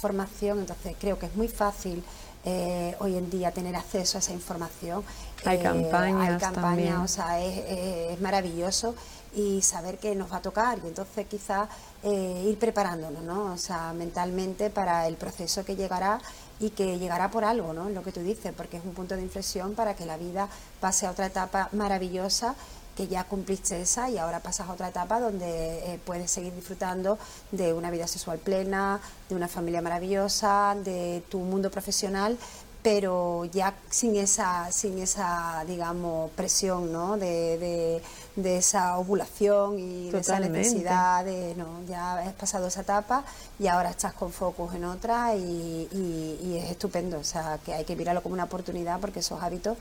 información, entonces creo que es muy fácil hoy en día tener acceso a esa información. Hay campañas también. O sea, es maravilloso, y saber que nos va a tocar, y entonces quizás ir preparándonos, ¿no? O sea, mentalmente para el proceso que llegará, y que llegará por algo, ¿no? Lo que tú dices, porque es un punto de inflexión para que la vida pase a otra etapa maravillosa, que ya cumpliste esa y ahora pasas a otra etapa donde puedes seguir disfrutando de una vida sexual plena, de una familia maravillosa, de tu mundo profesional, pero ya sin esa digamos presión, ¿no? de esa ovulación y Totalmente. de esa necesidad de, no, ya has pasado esa etapa y ahora estás con focus en otra, y es estupendo. O sea, que hay que mirarlo como una oportunidad, porque esos hábitos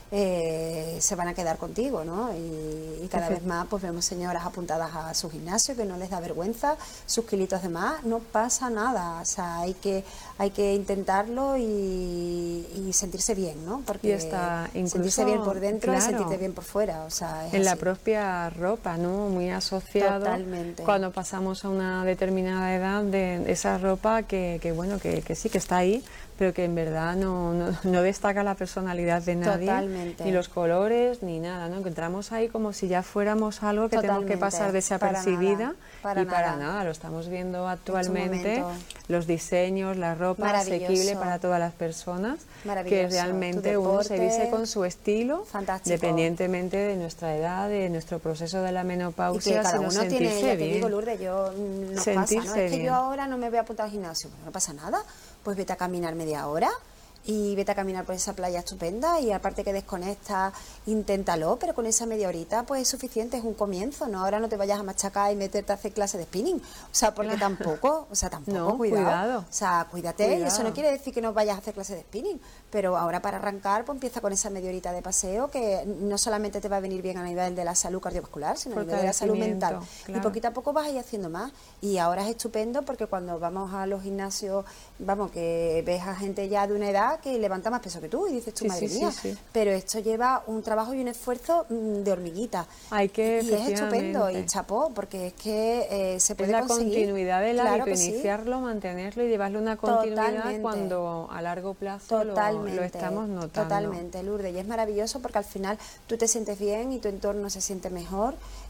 se van a quedar contigo, ¿no? Y cada vez más pues vemos señoras apuntadas a su gimnasio, que no les da vergüenza sus kilitos de más, no pasa nada. O sea, hay que intentarlo y sentirse bien, ¿no? Porque incluso, sentirse bien por dentro, claro, y sentirte bien por fuera. O sea, es en así. la propia ropa, ¿no? Muy asociado. Totalmente. Cuando pasamos a una determinada edad, de esa ropa que bueno, que sí, que está ahí, pero que en verdad no destaca la personalidad de nadie. Totalmente. Ni los colores, ni nada, ¿no? Que entramos ahí como si ya fuéramos algo que tenemos que pasar desapercibida, para nada. Lo estamos viendo actualmente, los diseños, la ropa asequible para todas las personas, que realmente uno se viste con su estilo, fantástico, dependientemente de nuestra edad, de nuestro proceso de la menopausia, y que cada uno tiene, ya te bien. digo, Lourdes, yo no pasa, ¿no? Es que yo ahora no me voy a apuntar al gimnasio, pues no pasa nada, pues vete a caminar media hora y vete a caminar por esa playa estupenda, y aparte que desconectas, inténtalo, pero con esa media horita pues es suficiente, es un comienzo, ¿no? Ahora no te vayas a machacar y meterte a hacer clase de spinning, o sea, porque tampoco, no, cuidado, o sea, cuídate, y eso no Cuidado. quiere decir que no vayas a hacer clase de spinning, pero ahora para arrancar pues empieza con esa media horita de paseo, que no solamente te va a venir bien a nivel de la salud cardiovascular, sino a nivel de la salud mental, claro. Y poquito a poco vas a ir haciendo más, y ahora es estupendo porque cuando vamos a los gimnasios, vamos, que ves a gente ya de una edad que levanta más peso que tú, y dices tú, madre mía, pero esto lleva un trabajo y un esfuerzo de hormiguita, y es estupendo, y chapó, porque es que se puede conseguir. La continuidad del hábito, que iniciarlo, mantenerlo y llevarlo una continuidad cuando a largo plazo lo estamos notando. Totalmente, Lourdes, y es maravilloso porque al final tú te sientes bien y tu entorno se siente mejor,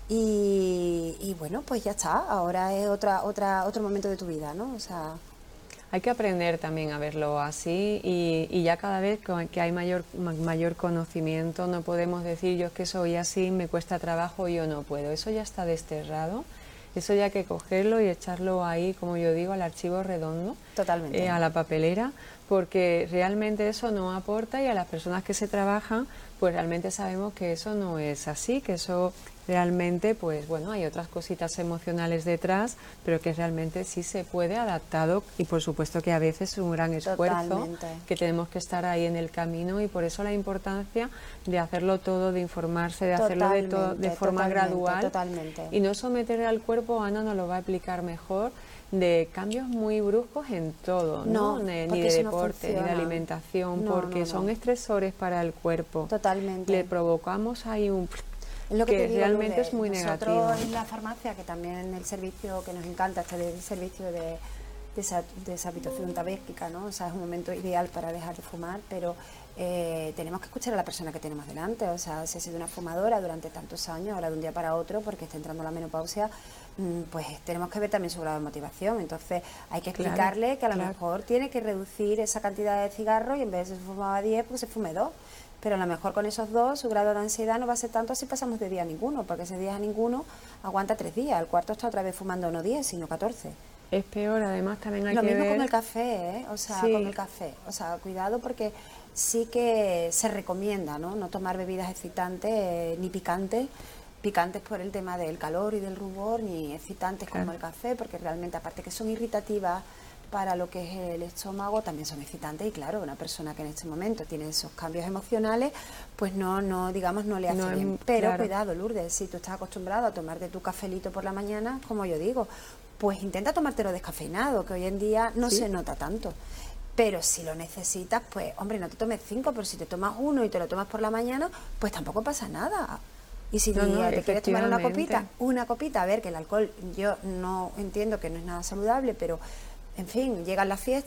y bueno, pues ya está, ahora es otro momento de tu vida, ¿no? O sea, hay que aprender también a verlo así, y ya cada vez que hay mayor conocimiento, no podemos decir yo es que soy así, me cuesta trabajo, yo no puedo. Eso ya está desterrado, eso ya hay que cogerlo y echarlo ahí, como yo digo, al archivo redondo, totalmente, a la papelera, porque realmente eso no aporta, y a las personas que se trabajan, pues realmente sabemos que eso no es así, que eso realmente, pues bueno, hay otras cositas emocionales detrás, pero que realmente sí se puede adaptado, y por supuesto que a veces es un gran esfuerzo, que tenemos que estar ahí en el camino, y por eso la importancia de hacerlo todo, de informarse, de hacerlo de forma gradual, y no someter al cuerpo. Ana nos lo va a explicar mejor, de cambios muy bruscos en todo, ¿no? Ni de deporte, ni de alimentación, porque son estresores para el cuerpo. Totalmente. Le provocamos ahí es lo que realmente es muy negativo. negativo. En la farmacia, que también en el servicio que nos encanta, el servicio de deshabituación tabáquica, ¿no? O sea, es un momento ideal para dejar de fumar, pero tenemos que escuchar a la persona que tenemos delante. O sea, si ha sido una fumadora durante tantos años, ahora de un día para otro, porque está entrando la menopausia, pues tenemos que ver también su grado de motivación. Entonces hay que explicarle que a lo mejor tiene que reducir esa cantidad de cigarros, y en vez de se fumaba 10, pues se fume 2. Pero a lo mejor con esos 2 su grado de ansiedad no va a ser tanto si pasamos de día a ninguno, porque ese día a ninguno aguanta 3 días, el cuarto está otra vez fumando no 10, sino 14. Es peor, además también hay lo que mismo ver... con el café, ¿eh? O sea, con el café, o sea, cuidado, porque sí que se recomienda, ¿no? No tomar bebidas excitantes ni picantes por el tema del calor y del rubor, ni excitantes como el café, porque realmente, aparte que son irritativas para lo que es el estómago, también son excitantes, y claro, una persona que en este momento tiene esos cambios emocionales, pues no le hace bien. Pero cuidado, Lourdes, si tú estás acostumbrado a tomarte tu cafelito por la mañana, como yo digo, pues intenta tomártelo descafeinado, que hoy en día no se nota tanto. Pero si lo necesitas, pues hombre, no te tomes 5, pero si te tomas 1 y te lo tomas por la mañana, pues tampoco pasa nada. Y si te quieres tomar una copita, a ver, que el alcohol, yo no entiendo que no es nada saludable, pero en fin, llegan las fiestas,